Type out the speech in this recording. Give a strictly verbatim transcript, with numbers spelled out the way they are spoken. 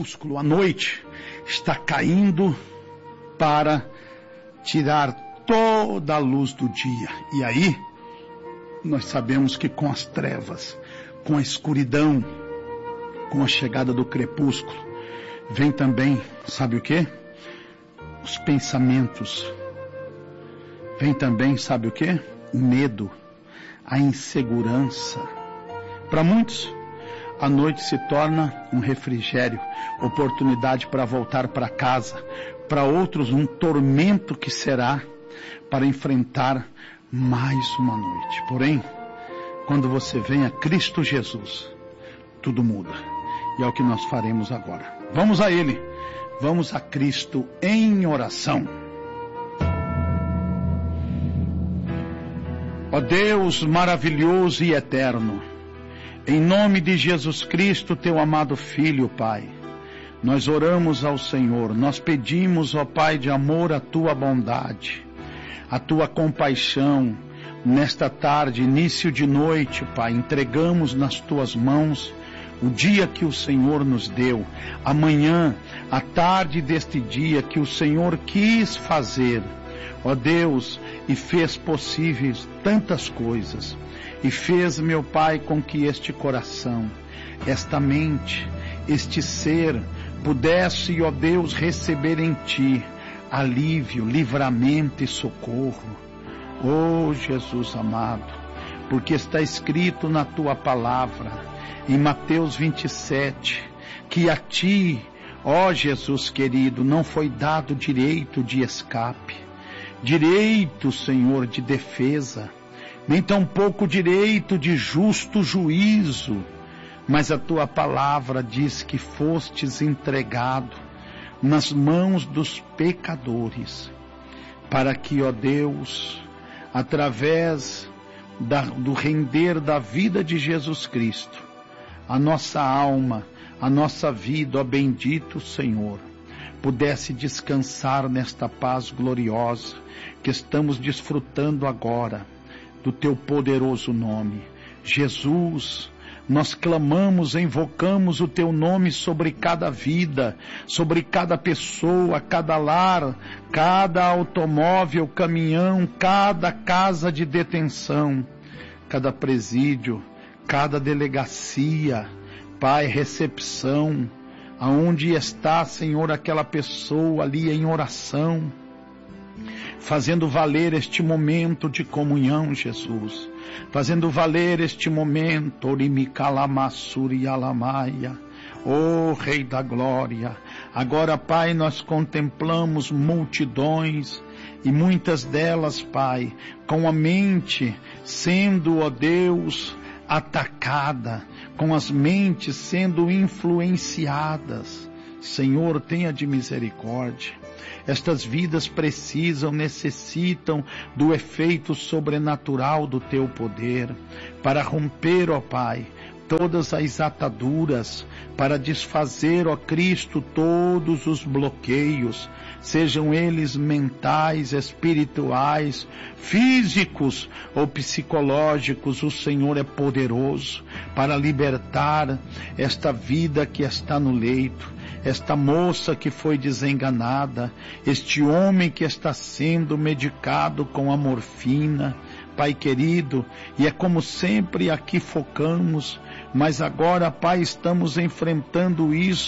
crepúsculo, a noite está caindo para tirar toda a luz do dia. E aí, nós sabemos que com as trevas, com a escuridão, com a chegada do crepúsculo, vem também, sabe o quê? Os pensamentos. Vem também, sabe o quê? O medo, a insegurança. Para muitos, a noite se torna um refrigério, oportunidade para voltar para casa. Para outros, um tormento que será para enfrentar mais uma noite. Porém, quando você vem a Cristo Jesus, tudo muda. E é o que nós faremos agora. Vamos a Ele. Vamos a Cristo em oração. Ó Deus maravilhoso e eterno, em nome de Jesus Cristo, teu amado Filho, Pai, nós oramos ao Senhor, nós pedimos, ó Pai de amor, a tua bondade, a tua compaixão. Nesta tarde, início de noite, Pai, entregamos nas tuas mãos o dia que o Senhor nos deu, amanhã, a tarde deste dia que o Senhor quis fazer, ó Deus, e fez possíveis tantas coisas, e fez, meu Pai, com que este coração, esta mente, este ser, pudesse, ó Deus, receber em Ti alívio, livramento e socorro. Ó Jesus amado, porque está escrito na Tua palavra, em Mateus vinte e sete, que a Ti, ó Jesus querido, não foi dado direito de escape, direito, Senhor, de defesa, nem tampouco direito de justo juízo, mas a Tua palavra diz que fostes entregado nas mãos dos pecadores, para que, ó Deus, através da, do render da vida de Jesus Cristo, a nossa alma, a nossa vida, ó bendito Senhor, pudesse descansar nesta paz gloriosa que estamos desfrutando agora do Teu poderoso nome. Jesus, nós clamamos, invocamos o Teu nome sobre cada vida, sobre cada pessoa, cada lar, cada automóvel, caminhão, cada casa de detenção, cada presídio, cada delegacia, Pai, recepção, aonde está, Senhor, aquela pessoa ali em oração, fazendo valer este momento de comunhão, Jesus, fazendo valer este momento, Orimicalamassuri Alamaia, ó Rei da Glória. Agora, Pai, nós contemplamos multidões, e muitas delas, Pai, com a mente sendo, ó Deus, atacada, com as mentes sendo influenciadas. Senhor, tenha de misericórdia. Estas vidas precisam, necessitam do efeito sobrenatural do Teu poder, para romper, ó Pai, todas as ataduras, para desfazer, ó Cristo, todos os bloqueios, sejam eles mentais, espirituais, físicos ou psicológicos. O Senhor é poderoso para libertar esta vida que está no leito, esta moça que foi desenganada, este homem que está sendo medicado com a morfina, Pai querido, e é como sempre aqui focamos, mas agora, Pai, estamos enfrentando isso